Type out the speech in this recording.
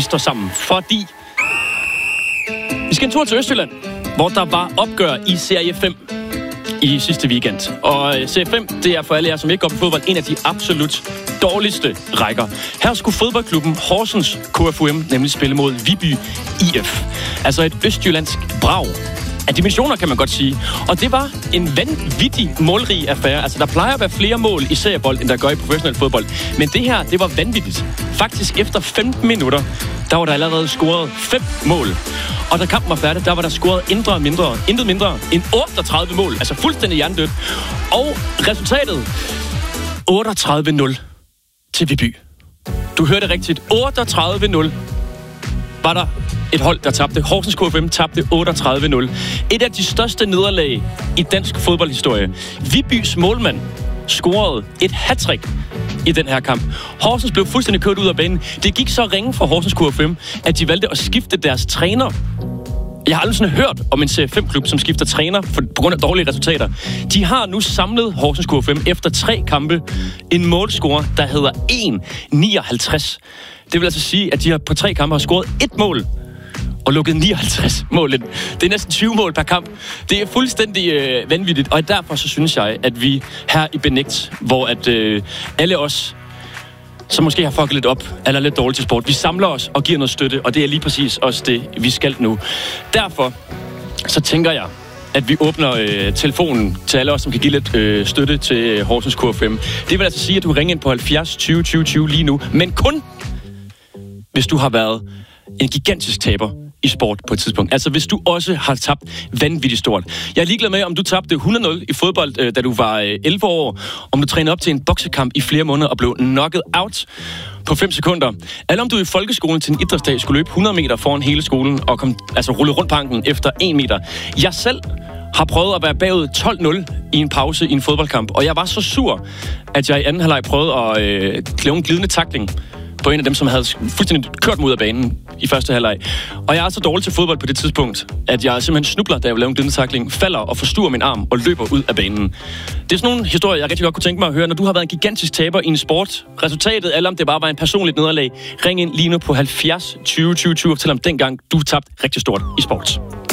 står sammen, fordi vi skal en tur til Østjylland, hvor der var opgør i Serie 5 i sidste weekend. Og Serie 5, det er for alle jer, som ikke går på fodbold, en af de absolut dårligste rækker. Her skulle fodboldklubben Horsens KFUM nemlig spille mod Viby IF. Altså et østjyllandsk brag af dimensioner, kan man godt sige. Og det var en vanvittig målrig affære. Altså, der plejer at være flere mål i seriebold, end der gør i professionel fodbold. Men det her, det var vanvittigt. Faktisk efter 15 minutter, der var der allerede scoret 5 mål. Og da kampen var færdig, der var der scoret intet mindre end 38 mål. Altså fuldstændig hjernedødt. Og resultatet 38-0 til Viby. Du hørte rigtigt. 38-0 var der et hold, der tabte. Horsens KFM tabte 38-0. Et af de største nederlag i dansk fodboldhistorie. Vibys målmand scorede et hattrick i den her kamp. Horsens blev fuldstændig kørt ud af banen. Det gik så ringe for Horsens KFM, at de valgte at skifte deres træner. Jeg har aldrig sådan hørt om en Serie 5-klub, som skifter træner på grund af dårlige resultater. De har nu samlet Horsens KFM efter 3 kampe en målscore, der hedder 1,59. Det vil altså sige, at de har på 3 kampe har scoret 1 mål og lukket 59 mål ind. Det er næsten 20 mål per kamp. Det er fuldstændig vanvittigt, og derfor så synes jeg, at vi her i Benægt, hvor at alle os, som måske har fucket lidt op, eller lidt dårligt til sport, vi samler os og giver noget støtte, og det er lige præcis også det, vi skal nu. Derfor så tænker jeg, at vi åbner telefonen til alle os, som kan give lidt støtte til Horsens KFM. Det vil altså sige, at du ringer ind på 70 20 20 20 lige nu, men kun hvis du har været en gigantisk taber i sport på et tidspunkt. Altså hvis du også har tabt vanvittigt stort. Jeg er ligeglad med, om du tabte 100-0 i fodbold, da du var 11 år, om du trænede op til en boksekamp i flere måneder og blev knocket out på 5 sekunder. Eller om du i folkeskolen til en idrætsdag skulle løbe 100 meter foran hele skolen og rulle rundt panken efter 1 meter. Jeg selv har prøvet at være bagud 12-0 i en pause i en fodboldkamp, og jeg var så sur, at jeg i anden halvleg prøvede at lave en glidende tackling på en af dem, som havde fuldstændig kørt mod af banen i første halvleg. Og jeg er så dårlig til fodbold på det tidspunkt, at jeg simpelthen snubler, da jeg vil lave en glidende tackling, falder og forstuer min arm og løber ud af banen. Det er sådan nogle historier, jeg rigtig godt kunne tænke mig at høre, når du har været en gigantisk taber i en sport. Resultatet, eller om det bare var en personligt nederlag. Ring ind lige nu på 70 20 20 20 og fortæl om dengang, du tabte rigtig stort i sport.